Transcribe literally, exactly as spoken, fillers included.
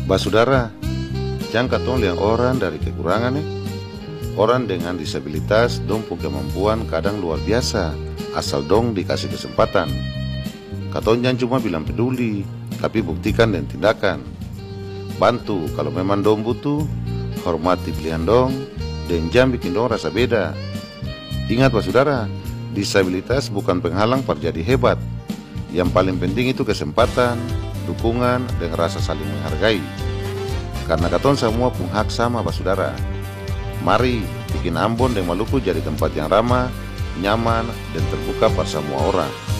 Basudara, jangan katong liang orang dari kekurangan nih. Orang dengan disabilitas dong pun kemampuan kadang luar biasa, asal dong dikasih kesempatan. Katong jangan cuma bilang peduli, tapi buktikan dan tindakan. Bantu kalau memang dong butuh, hormati pilihan dong, dan jangan bikin dong rasa beda. Ingat basudara, disabilitas bukan penghalang perjadi hebat. Yang paling penting itu kesempatan, dukungan, dan rasa saling menghargai. Karena katong semua pun hak sama basudara. Mari bikin Ambon dan Maluku jadi tempat yang ramah, nyaman, dan terbuka pada semua orang.